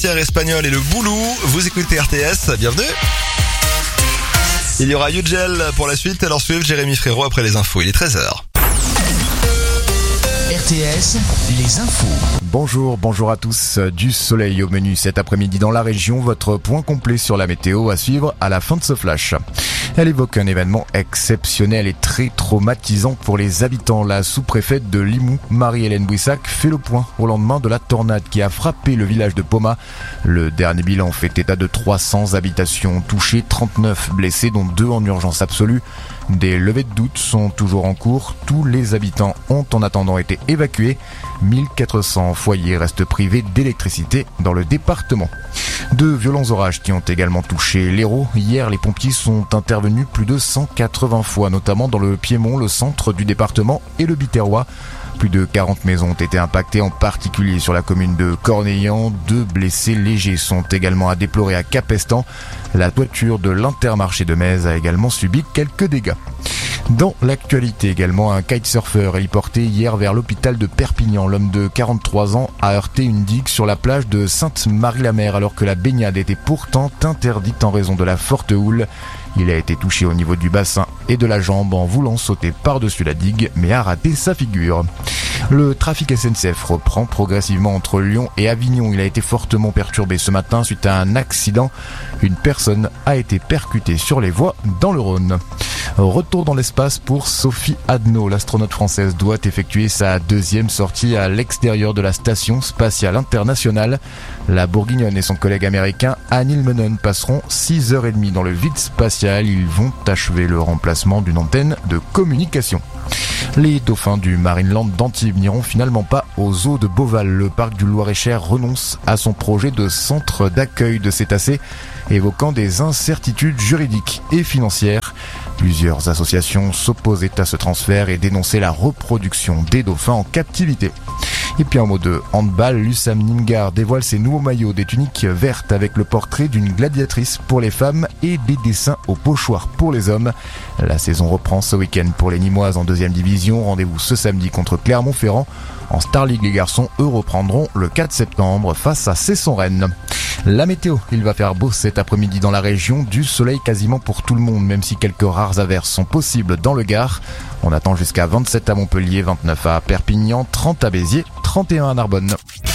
Pierre Espagnol et le Boulou, vous écoutez RTS, bienvenue. Il y aura Ugel pour la suite, alors suivez Jérémy Frérot après les infos, il est 13h. RTS, les infos. Bonjour à tous. Du soleil au menu cet après-midi dans la région. Votre point complet sur la météo à suivre à la fin de ce flash. Elle évoque un événement exceptionnel et très traumatisant pour les habitants. La sous-préfète de Limoux, Marie-Hélène Bouissac, fait le point au lendemain de la tornade qui a frappé le village de Poma. Le dernier bilan fait état de 300 habitations touchées, 39 blessés, dont 2 en urgence absolue. Des levées de doute sont toujours en cours. Tous les habitants ont en attendant été évacués. 1400 foyers restent privés d'électricité dans le département. De violents orages qui ont également touché l'Hérault. Hier, les pompiers sont intervenus plus de 180 fois, notamment dans le Piémont, le centre du département et le Biterrois. Plus de 40 maisons ont été impactées, en particulier sur la commune de Cornillan. 2 blessés légers sont également à déplorer à Capestan. La toiture de l'Intermarché de Metz a également subi quelques dégâts. Dans l'actualité également, un kitesurfer héliporté hier vers l'hôpital de Perpignan. L'homme de 43 ans a heurté une digue sur la plage de Sainte-Marie-la-Mer alors que la baignade était pourtant interdite en raison de la forte houle. Il a été touché au niveau du bassin et de la jambe en voulant sauter par-dessus la digue, mais a raté sa figure. Le trafic SNCF reprend progressivement entre Lyon et Avignon. Il a été fortement perturbé ce matin suite à un accident. Une personne a été percutée sur les voies dans le Rhône. Retour dans l'espace pour Sophie Adno. L'astronaute française doit effectuer sa 2e sortie à l'extérieur de la station spatiale internationale. La bourguignonne et son collègue américain Anil Menon passeront 6h30 dans le vide spatial. Ils vont achever le remplacement d'une antenne de communication. Les dauphins du Marineland d'Antibes n'iront finalement pas au zoo de Beauval. Le parc du Loir-et-Cher renonce à son projet de centre d'accueil de cétacés, évoquant des incertitudes juridiques et financières. Plusieurs associations s'opposaient à ce transfert et dénonçaient la reproduction des dauphins en captivité. Et puis en mot de handball, l'USAM Nîmes-Gard dévoile ses nouveaux maillots, des tuniques vertes avec le portrait d'une gladiatrice pour les femmes et des dessins au pochoir pour les hommes. La saison reprend ce week-end pour les Nîmoises en 2e division. Rendez-vous ce samedi contre Clermont-Ferrand. En Star League, les garçons, eux, reprendront le 4 septembre face à Cesson-Rennes. La météo, il va faire beau cet après-midi dans la région, du soleil quasiment pour tout le monde, même si quelques rares averses sont possibles dans le Gard. On attend jusqu'à 27 à Montpellier, 29 à Perpignan, 30 à Béziers, 31 à Narbonne.